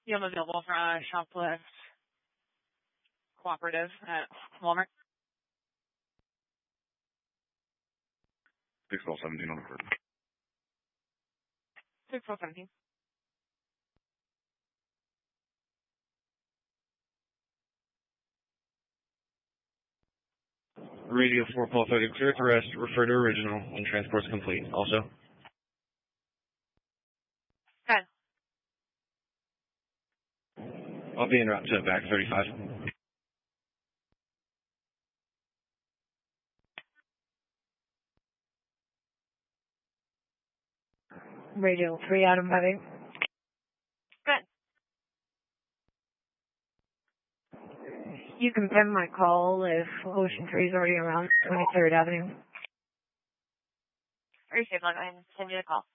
You have available for a shoplift cooperative at Walmart. 617 on the first. 617. Radio 4 qualified to clear arrest, refer to original, and transport's complete. Also. Okay. I'll be en route to back 35. Radio 3 Adam Heavy. Good. You can pin my call if Ocean 3 is already around 23rd Avenue. Are you safe? I'll go ahead and send you the call.